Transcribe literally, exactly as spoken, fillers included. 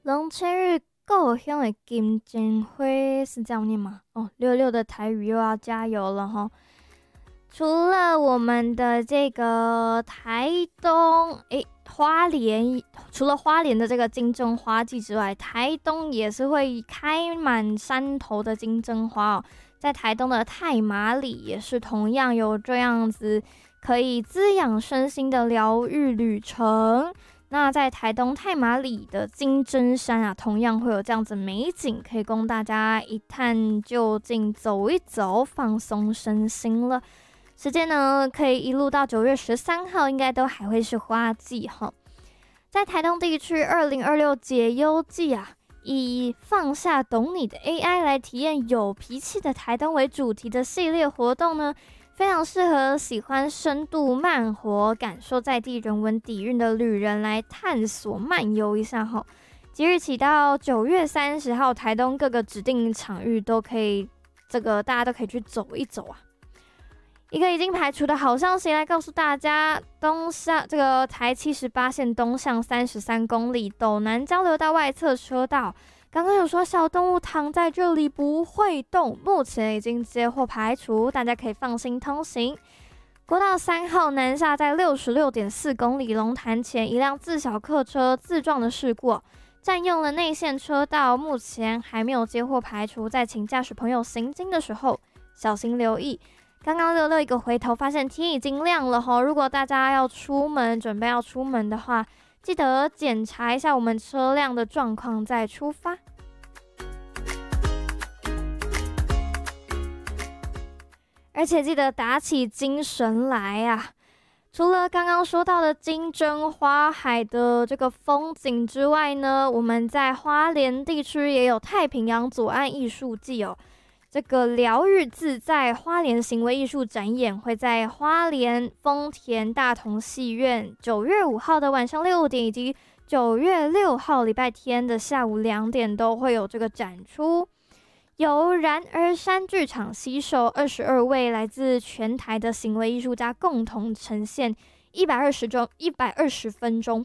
龙千日故乡的金针花是这样念吗？哦，六六的台语又要加油了哈！除了我们的这个台东，诶，花莲，除了花莲的这个金针花季之外，台东也是会开满山头的金针花哦。在台东的太麻里也是同样有这样子可以滋养身心的疗愈旅程。那在台东太麻里的金针山啊，同样会有这样子美景，可以供大家一探究竟，走一走，放松身心了。时间呢，可以一路到九月十三号，应该都还会是花季哈。在台东地区二零二六解忧季啊，以放下懂你的 A I 来体验有脾气的台东为主题的系列活动呢，非常适合喜欢深度慢活、感受在地人文底蕴的旅人来探索漫游一下哈。即日起到九月三十号，台东各个指定场域都可以，这个大家都可以去走一走啊。一个已经排除的好消息来告诉大家，东向这个台七十八线东向三十三公里斗南交流道外侧车道，刚刚有说小动物躺在这里不会动，目前已经接获排除，大家可以放心通行。国道三号南下在六十六点四公里龙潭前，一辆自小客车自撞的事故，占用了内线车道，目前还没有接获排除，在请驾驶朋友行经的时候小心留意。刚刚溜溜一个回头，发现天已经亮了吼。如果大家要出门，准备要出门的话，记得检查一下我们车辆的状况再出发。而且记得打起精神来啊！除了刚刚说到的金针花海的这个风景之外呢，我们在花莲地区也有太平洋左岸艺术季哦。这个疗愈自在花莲行为艺术展演会在花莲丰田大同戏院九月五号的晚上六点，以及九月六号礼拜天的下午两点都会有这个展出。由然而山剧场携手二十二位来自全台的行为艺术家共同呈现一百二十钟一百二十分钟